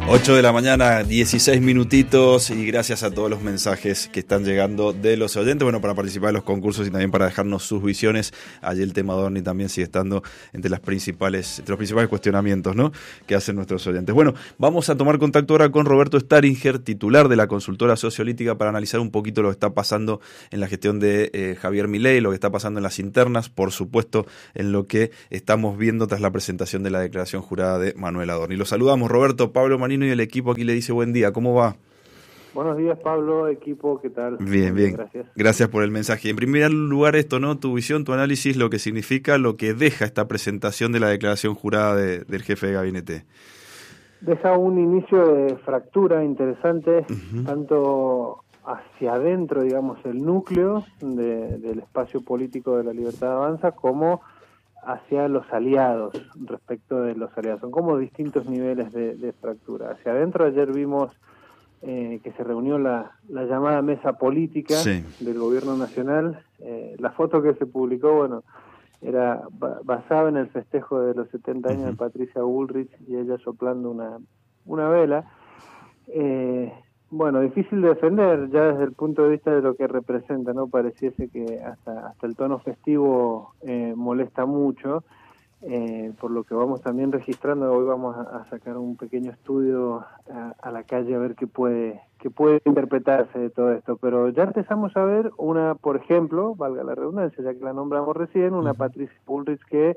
8 de la mañana, 16 minutitos, y gracias a todos los mensajes que están llegando de los oyentes, bueno, para participar de los concursos y también para dejarnos sus visiones. Allí el tema Adorni también sigue estando entre los principales cuestionamientos, ¿no?, que hacen nuestros oyentes. Bueno, vamos a tomar contacto ahora con Roberto Staringer, titular de la consultora sociolítica, para analizar un poquito lo que está pasando en la gestión de Javier Milei, lo que está pasando en las internas, por supuesto, en lo que estamos viendo tras la presentación de la declaración jurada de Manuel Adorni. Lo saludamos, Roberto. Pablo Manino y el equipo aquí le dice buen día. ¿Cómo va? Buenos días, Pablo, equipo, ¿qué tal? Bien. Gracias por el mensaje. En primer lugar, esto, ¿no? Tu visión, tu análisis, lo que significa, lo que deja esta presentación de la declaración jurada del jefe de gabinete. Deja un inicio de fractura interesante, tanto hacia adentro, digamos, el núcleo del espacio político de la Libertad Avanza, como hacia los aliados, respecto de los aliados. Son como distintos niveles de fractura. Hacia adentro, ayer vimos que se reunió la llamada mesa política del gobierno nacional. La foto que se publicó, bueno, era basada en el festejo de los 70 años de Patricia Bullrich y ella soplando una vela. Bueno, difícil de defender ya desde el punto de vista de lo que representa, ¿no? Pareciese que hasta el tono festivo molesta mucho, por lo que vamos también registrando. Hoy vamos a sacar un pequeño estudio a la calle a ver qué puede interpretarse de todo esto, pero ya empezamos a ver una, por ejemplo, valga la redundancia, ya que la nombramos recién, una Patricia Bullrich que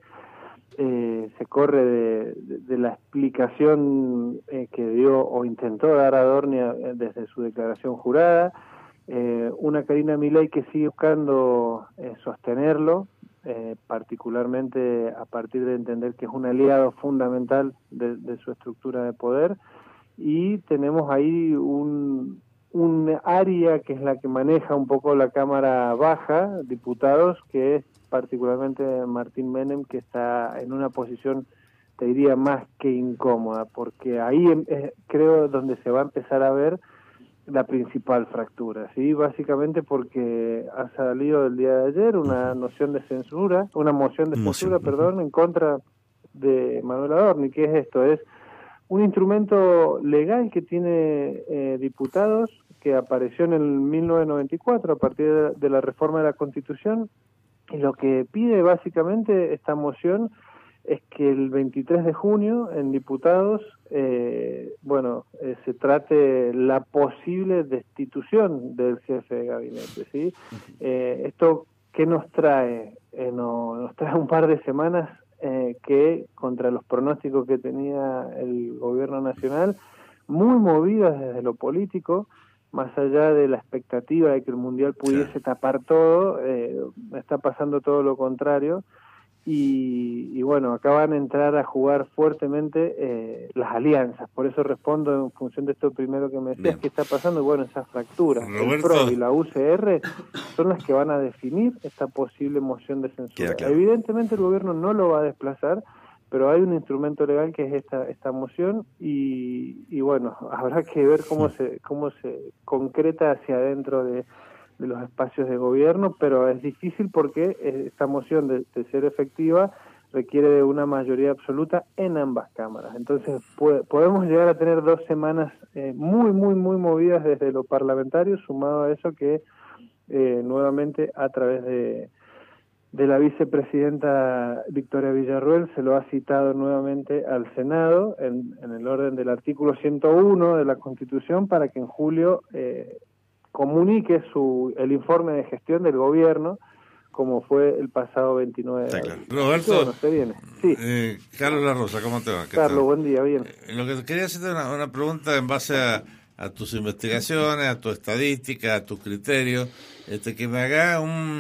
se corre de la explicación que dio o intentó dar Adorni desde su declaración jurada, una Karina Milei que sigue buscando sostenerlo, particularmente a partir de entender que es un aliado fundamental de su estructura de poder, y tenemos ahí un área que es la que maneja un poco la Cámara Baja, diputados, que es particularmente Martín Menem, que está en una posición, te diría, más que incómoda, porque ahí creo donde se va a empezar a ver la principal fractura, ¿sí? Básicamente porque ha salido el día de ayer una moción de censura, en contra de Manuel Adorni. ¿Qué es esto? Es un instrumento legal que tiene diputados, que apareció en el 1994 a partir de la reforma de la Constitución, y lo que pide básicamente esta moción es que el 23 de junio en diputados se trate la posible destitución del jefe de gabinete, ¿sí? Esto, ¿qué nos trae? Nos trae un par de semanas que, contra los pronósticos que tenía el gobierno nacional, muy movidas desde lo político, más allá de la expectativa de que el Mundial pudiese tapar todo, está pasando todo lo contrario. Y bueno, acá van a entrar a jugar fuertemente las alianzas. Por eso respondo en función de esto primero que me decías. ¿Qué está pasando? Bueno, esas fracturas, Roberto, el PRO y la UCR son las que van a definir esta posible moción de censura. Claro. Evidentemente el gobierno no lo va a desplazar, pero hay un instrumento legal que es esta moción, y bueno, habrá que ver cómo se concreta hacia adentro de los espacios de gobierno, pero es difícil porque esta moción, de ser efectiva, requiere de una mayoría absoluta en ambas cámaras. Entonces podemos llegar a tener 2 semanas muy movidas desde lo parlamentario, sumado a eso que nuevamente a través de la vicepresidenta Victoria Villarruel se lo ha citado nuevamente al Senado en el orden del artículo 101 de la Constitución, para que en julio comunique el informe de gestión del gobierno, como fue el pasado 29 de abril. Roberto, bueno, se viene. Sí. Carlos La Rosa, ¿cómo te va? Carlos, buen día, bien. Lo que quería hacerte una pregunta en base a tus investigaciones, a tu estadística, a tus criterios, que me haga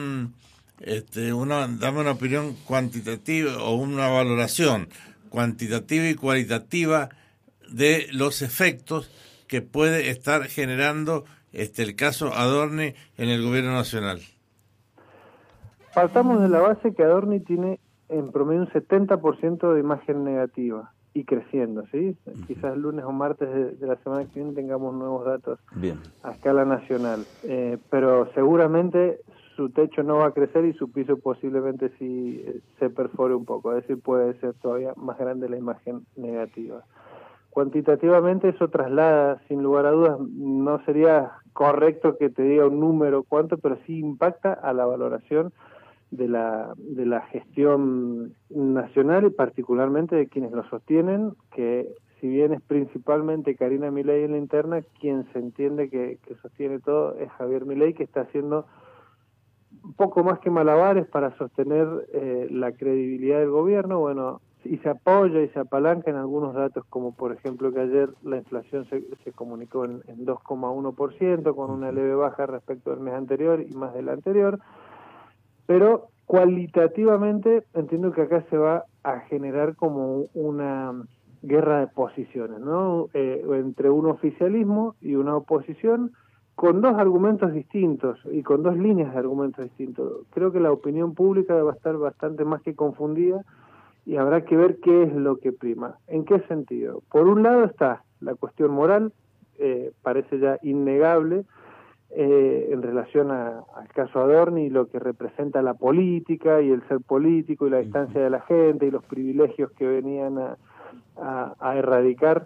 dame una opinión cuantitativa o una valoración cuantitativa y cualitativa de los efectos que puede estar generando el caso Adorni en el gobierno nacional. Partamos de la base que Adorni tiene en promedio un 70% de imagen negativa y creciendo, ¿sí? Quizás lunes o martes de la semana que viene tengamos nuevos datos a escala nacional, pero seguramente su techo no va a crecer y su piso posiblemente sí se perfore un poco, es decir, puede ser todavía más grande la imagen negativa. Cuantitativamente eso traslada, sin lugar a dudas, no sería correcto que te diga un número cuánto, pero sí impacta a la valoración de la gestión nacional y particularmente de quienes lo sostienen, que si bien es principalmente Karina Milei en la interna, quien se entiende que sostiene todo es Javier Milei, que está haciendo un poco más que malabares para sostener la credibilidad del gobierno, bueno, y se apoya y se apalanca en algunos datos, como por ejemplo que ayer la inflación se comunicó en 2,1%, con una leve baja respecto del mes anterior y más del anterior, pero cualitativamente entiendo que acá se va a generar como una guerra de posiciones, ¿no? Entre un oficialismo y una oposición, con dos argumentos distintos y con dos líneas de argumentos distintos. Creo que la opinión pública va a estar bastante más que confundida y habrá que ver qué es lo que prima. ¿En qué sentido? Por un lado está la cuestión moral, parece ya innegable, en relación al caso Adorni y lo que representa la política y el ser político y la distancia de la gente y los privilegios que venían a erradicar.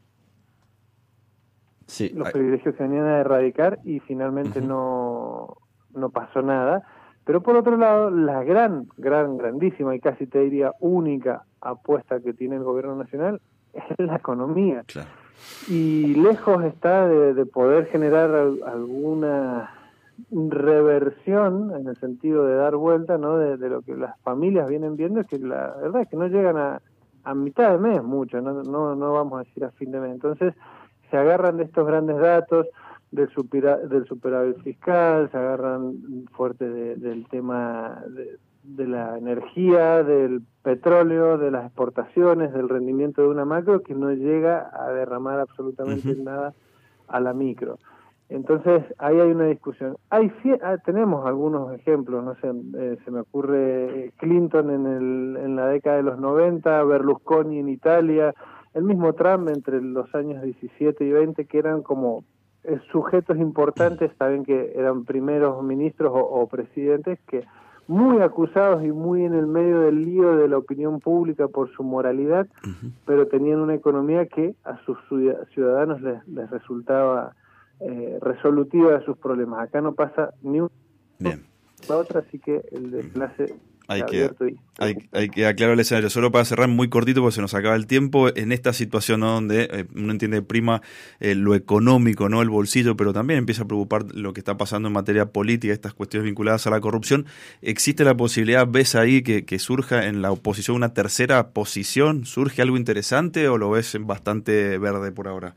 Sí, los privilegios que venían a erradicar y finalmente no pasó nada. Pero por otro lado, la grandísima y casi te diría única apuesta que tiene el gobierno nacional es la economía. claro. Y lejos está de poder generar alguna reversión en el sentido de dar vuelta, ¿no? De lo que las familias vienen viendo, es que la verdad es que no llegan a mitad de mes mucho, no vamos a decir a fin de mes. Entonces se agarran de estos grandes datos del superávit fiscal, se agarran fuerte del tema de la energía, del petróleo, de las exportaciones, del rendimiento de una macro que no llega a derramar absolutamente nada a la micro. Entonces ahí hay una discusión. Tenemos algunos ejemplos, no sé, se me ocurre Clinton en la década de los 90, Berlusconi en Italia, el mismo Trump entre los años 17 y 20, que eran como sujetos importantes, saben que eran primeros ministros o presidentes, que muy acusados y muy en el medio del lío de la opinión pública por su moralidad, pero tenían una economía que a sus ciudadanos les resultaba resolutiva de sus problemas. Acá no pasa ni una otra, así que el desenlace hay que aclarar el escenario. Solo para cerrar muy cortito porque se nos acaba el tiempo, en esta situación, ¿no? Donde uno entiende prima lo económico, no el bolsillo, pero también empieza a preocupar lo que está pasando en materia política, estas cuestiones vinculadas a la corrupción. ¿Existe la posibilidad, ves ahí, que surja en la oposición una tercera posición? ¿Surge algo interesante o lo ves bastante verde por ahora?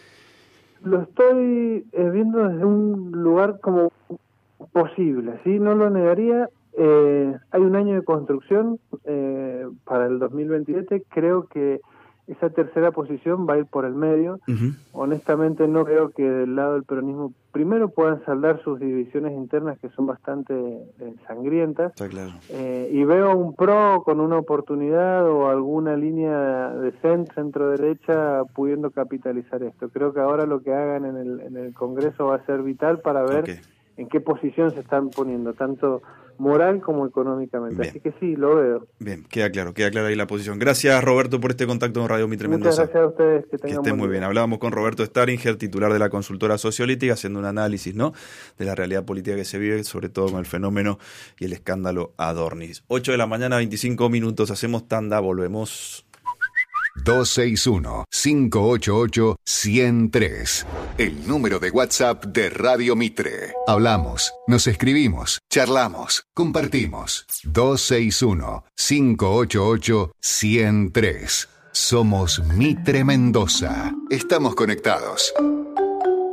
Lo estoy viendo desde un lugar como posible, ¿sí? No lo negaría. Hay un año de construcción para el 2027. Creo que esa tercera posición va a ir por el medio. Honestamente no creo que del lado del peronismo primero puedan saldar sus divisiones internas, que son bastante sangrientas. Está claro. Y veo un PRO con una oportunidad o alguna línea de centro-derecha pudiendo capitalizar esto. Creo que ahora lo que hagan en el Congreso va a ser vital para ver en qué posición se están poniendo, tanto moral como económicamente. Bien. Así que sí, lo veo. Bien, queda claro ahí la posición. Gracias, Roberto, por este contacto con Radio Mitre Mendoza. Muchas gracias a ustedes, que estén muy bien. Hablábamos con Roberto Staringer, titular de la consultora Sociolítica, haciendo un análisis, ¿no?, de la realidad política que se vive, sobre todo con el fenómeno y el escándalo Adorni. 8 de la mañana, 25 minutos, hacemos tanda, volvemos. 261-588-103. El número de WhatsApp de Radio Mitre. Hablamos, nos escribimos, charlamos, compartimos. 261-588-103. Somos Mitre Mendoza. Estamos conectados.